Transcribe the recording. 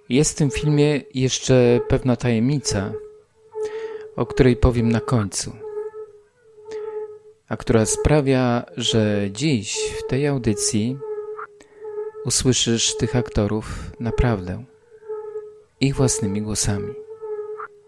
Jest w tym filmie jeszcze pewna tajemnica, o której powiem na końcu, a która sprawia, że dziś w tej audycji usłyszysz tych aktorów naprawdę, ich własnymi głosami.